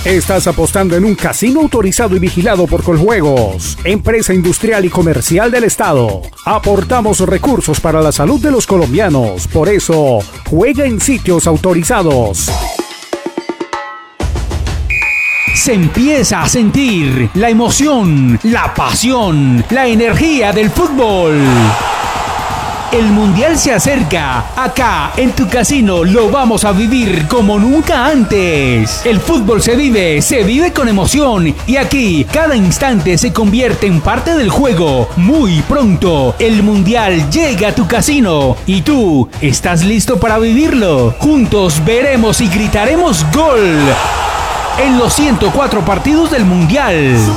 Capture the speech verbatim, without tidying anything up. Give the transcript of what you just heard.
Estás apostando en un casino autorizado y vigilado por Coljuegos, empresa industrial y comercial del Estado. Aportamos recursos para la salud de los colombianos. Por eso, juega en sitios autorizados. Se empieza a sentir la emoción, la pasión, la energía del fútbol. El Mundial se acerca. Acá, en tu casino, lo vamos a vivir como nunca antes. El fútbol se vive, se vive con emoción. Y aquí, cada instante se convierte en parte del juego. Muy pronto, el Mundial llega a tu casino. ¿Y tú, estás listo para vivirlo? Juntos veremos y gritaremos ¡gol! En los ciento cuatro partidos del Mundial.